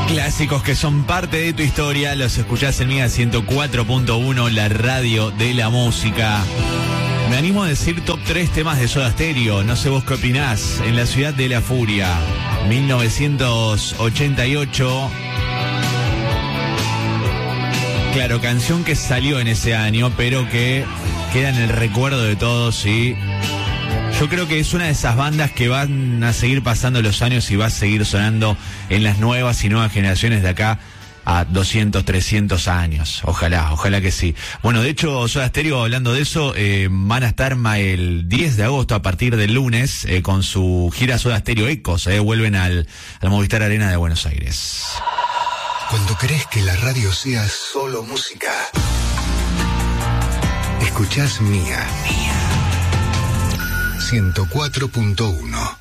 Clásicos que son parte de tu historia, los escuchás en Mega 104.1, la radio de la música. Me animo a decir top 3 temas de Soda Stereo, no sé vos qué opinás. En la ciudad de la furia, 1988. Claro, canción que salió en ese año, pero que queda en el recuerdo de todos y yo creo que es una de esas bandas que van a seguir pasando los años y va a seguir sonando en las nuevas y nuevas generaciones de acá a 200, 300 años. Ojalá que sí. Bueno, de hecho, Soda Stereo, hablando de eso, van a estar el 10 de agosto a partir del lunes con su gira Soda Stereo Ecos. Vuelven al Movistar Arena de Buenos Aires. Cuando querés que la radio sea solo música, escuchás Mía 104.1.